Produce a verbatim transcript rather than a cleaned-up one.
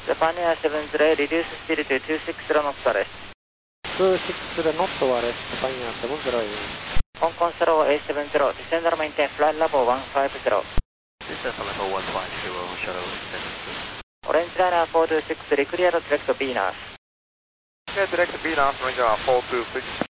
Japan Air seven zero, reduce speed to two six zero knots arrest. two six zero knots arrest, Japan Air seven zero. Hong Kong Solo A seven zero, descend and maintain flight level one five zero. Descend level one five zero, shuttle seven two. Orange Liner four two six, clear direct B north. Yeah, direct B north, range four two six.